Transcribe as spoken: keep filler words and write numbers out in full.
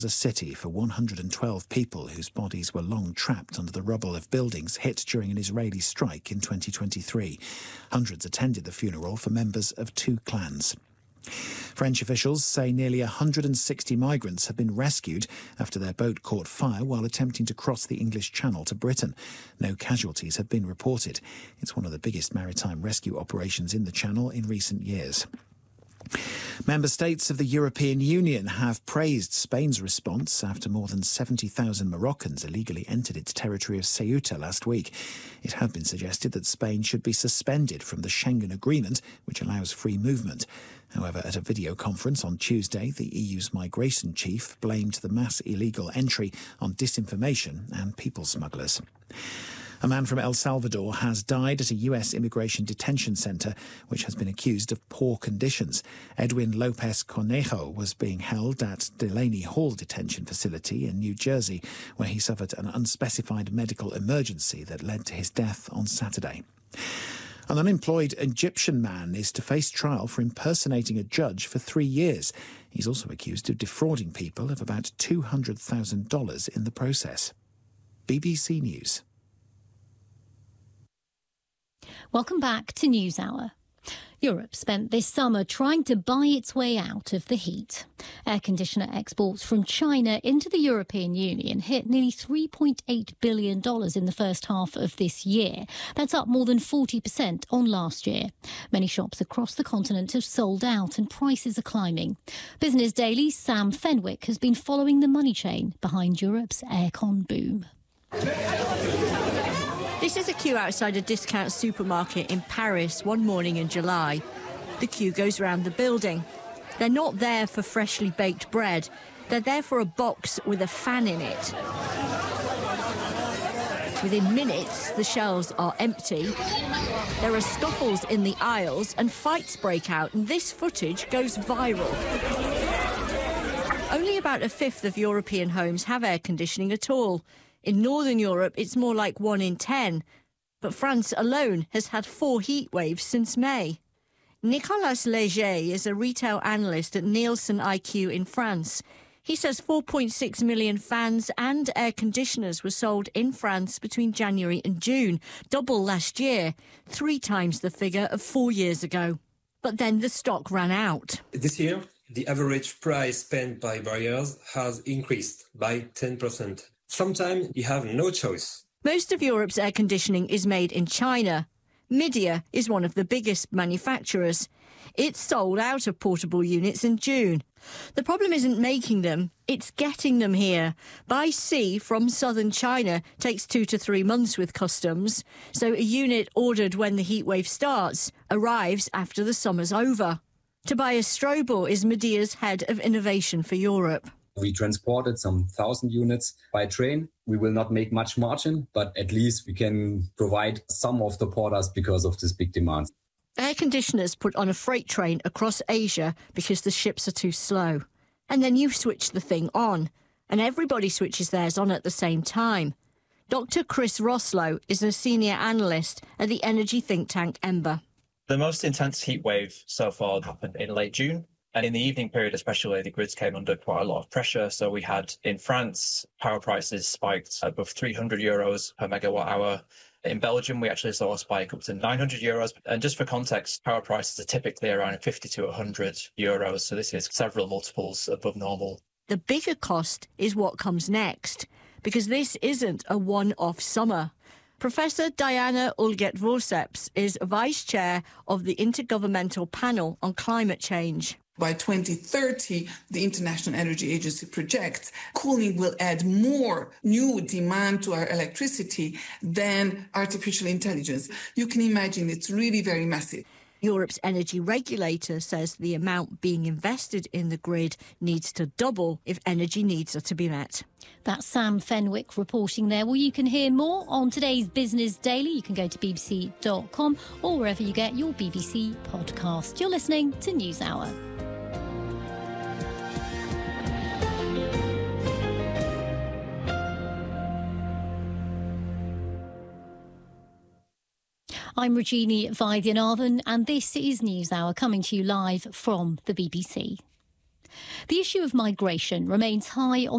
A city for one hundred twelve people whose bodies were long trapped under the rubble of buildings hit during an Israeli strike in twenty twenty-three. Hundreds attended the funeral for members of two clans. French officials say nearly one hundred sixty migrants have been rescued after their boat caught fire while attempting to cross the English Channel to Britain. No casualties have been reported. It's one of the biggest maritime rescue operations in the Channel in recent years. Member states of the European Union have praised Spain's response after more than seventy thousand Moroccans illegally entered its territory of Ceuta last week. It had been suggested that Spain should be suspended from the Schengen Agreement, which allows free movement. However, at a video conference on Tuesday, the E U's migration chief blamed the mass illegal entry on disinformation and people smugglers. A man from El Salvador has died at a U S immigration detention centre, which has been accused of poor conditions. Edwin Lopez Cornejo was being held at Delaney Hall Detention Facility in New Jersey, where he suffered an unspecified medical emergency that led to his death on Saturday. An unemployed Egyptian man is to face trial for impersonating a judge for three years. He's also accused of defrauding people of about two hundred thousand dollars in the process. B B C News. Welcome back to NewsHour. Europe spent this summer trying to buy its way out of the heat. Air conditioner exports from China into the European Union hit nearly three point eight billion dollars in the first half of this year. That's up more than forty percent on last year. Many shops across the continent have sold out and prices are climbing. Business Daily's Sam Fenwick has been following the money chain behind Europe's aircon boom. This is a queue outside a discount supermarket in Paris one morning in July. The queue goes round the building. They're not there for freshly baked bread. They're there for a box with a fan in it. Within minutes, the shelves are empty. There are scuffles in the aisles and fights break out, and this footage goes viral. Only about a fifth of European homes have air conditioning at all. In Northern Europe, it's more like one in ten. But France alone has had four heat waves since May. Nicolas Léger is a retail analyst at Nielsen I Q in France. He says four point six million fans and air conditioners were sold in France between January and June, double last year, three times the figure of four years ago. But then the stock ran out. This year, the average price spent by buyers has increased by ten percent. Sometimes you have no choice. Most of Europe's air conditioning is made in China. Midea is one of the biggest manufacturers. It sold out of portable units in June. The problem isn't making them, it's getting them here. By sea from southern China takes two to three months with customs, so a unit ordered when the heatwave starts arrives after the summer's over. Tobias Strobel is Midea's head of innovation for Europe. We transported some thousand units by train. We will not make much margin, but at least we can provide some of the orders because of this big demand. Air conditioners put on a freight train across Asia because the ships are too slow. And then you switch the thing on, and everybody switches theirs on at the same time. Doctor Chris Roslow is a senior analyst at the energy think tank Ember. The most intense heat wave so far happened in late June. And in the evening period, especially, the grids came under quite a lot of pressure. So we had, in France, power prices spiked above three hundred euros per megawatt hour. In Belgium, we actually saw a spike up to nine hundred euros. And just for context, power prices are typically around fifty to one hundred euros. So this is several multiples above normal. The bigger cost is what comes next, because this isn't a one-off summer. Professor Diana Ulget-Vorceps is vice chair of the Intergovernmental Panel on Climate Change. By twenty thirty, the International Energy Agency projects cooling will add more new demand to our electricity than artificial intelligence. You can imagine it's really very massive. Europe's energy regulator says the amount being invested in the grid needs to double if energy needs are to be met. That's Sam Fenwick reporting there. Well, you can hear more on today's Business Daily. You can go to b b c dot com or wherever you get your B B C podcast. You're listening to NewsHour. I'm Regina Vaidyanathan, and this is NewsHour, coming to you live from the B B C. The issue of migration remains high on